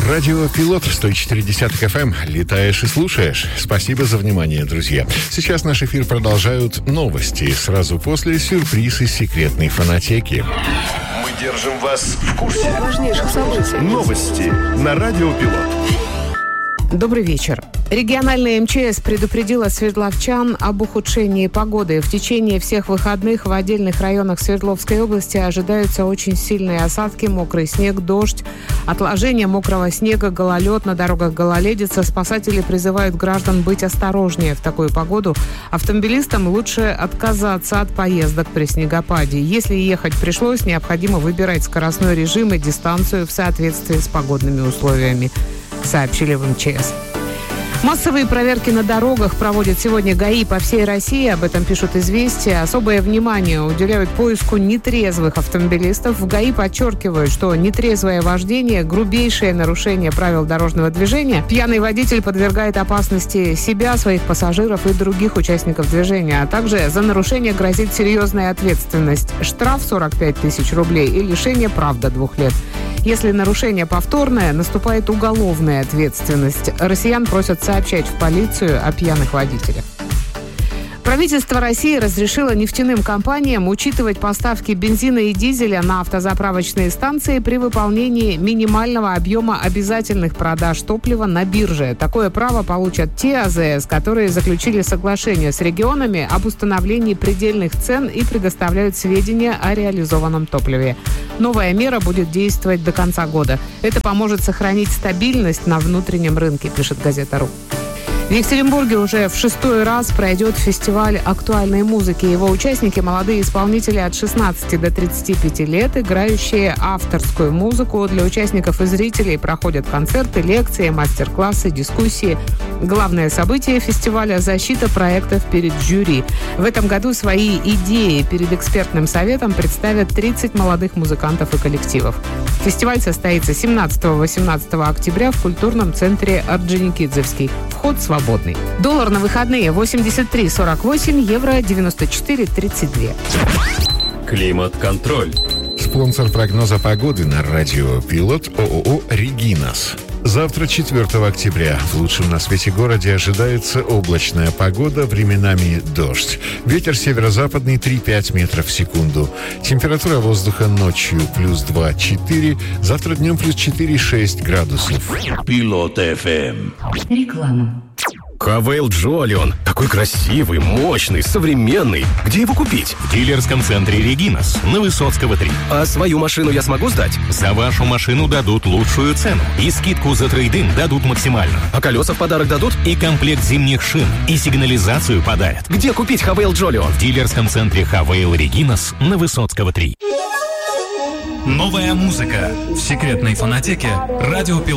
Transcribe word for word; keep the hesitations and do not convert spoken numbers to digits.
Радио Пилот сто четыре десятых эф эм. Летаешь и слушаешь. Спасибо за внимание, друзья. Сейчас наш эфир продолжают новости. Сразу после сюрприз из секретной фонотеки. Мы держим вас в курсе важнейших событий. Новости на Радио Пилот. Добрый вечер. Региональная эм че эс предупредила свердловчан об ухудшении погоды. В течение всех выходных в отдельных районах Свердловской области ожидаются очень сильные осадки, мокрый снег, дождь, отложение мокрого снега, гололед, на дорогах гололедица. Спасатели призывают граждан быть осторожнее в такую погоду. Автомобилистам лучше отказаться от поездок при снегопаде. Если ехать пришлось, необходимо выбирать скоростной режим и дистанцию в соответствии с погодными условиями, сообщили в эм че эс. Массовые проверки на дорогах проводят сегодня ГАИ по всей России. Об этом пишут «Известия». Особое внимание уделяют поиску нетрезвых автомобилистов. В ГАИ подчеркивают, что нетрезвое вождение – грубейшее нарушение правил дорожного движения. Пьяный водитель подвергает опасности себя, своих пассажиров и других участников движения. А также за нарушение грозит серьезная ответственность. Штраф сорок пять тысяч рублей и лишение прав до двух лет. Если нарушение повторное, наступает уголовная ответственность. Россиян просят сообщать в полицию о пьяных водителях. Правительство России разрешило нефтяным компаниям учитывать поставки бензина и дизеля на автозаправочные станции при выполнении минимального объема обязательных продаж топлива на бирже. Такое право получат те а зэ эс, которые заключили соглашение с регионами об установлении предельных цен и предоставляют сведения о реализованном топливе. Новая мера будет действовать до конца года. Это поможет сохранить стабильность на внутреннем рынке, пишет газета.ру. В Екатеринбурге уже в шестой раз пройдет фестиваль актуальной музыки. Его участники – молодые исполнители от шестнадцати до тридцати пяти лет, играющие авторскую музыку. Для участников и зрителей проходят концерты, лекции, мастер-классы, дискуссии. Главное событие фестиваля – защита проектов перед жюри. В этом году свои идеи перед экспертным советом представят тридцать молодых музыкантов и коллективов. Фестиваль состоится семнадцатого-восемнадцатого октября в культурном центре Орджоникидзевский. Вход свободный. Доллар на выходные восемьдесят три сорок восемь, евро девяносто четыре тридцать два. Климат-контроль. Спонсор прогноза погоды на радио Пилот ООО «Регинас». Завтра, четвёртого октября, в лучшем на свете городе ожидается облачная погода, временами дождь. Ветер северо-западный три-пять метров в секунду. Температура воздуха ночью плюс два-четыре, завтра днем плюс четыре-шесть градусов. Пилот эф эм. Реклама. Хавейл Джолион. Такой красивый, мощный, современный. Где его купить? В дилерском центре «Регинас» на Высоцкого три. А свою машину я смогу сдать? За вашу машину дадут лучшую цену. И скидку за трейд-ин дадут максимально. А колеса в подарок дадут? И комплект зимних шин. И сигнализацию подарят. Где купить Хавейл Джолион? В дилерском центре «Хавейл Регинас» на Высоцкого три. Новая музыка в секретной фонотеке «Радио Пилот».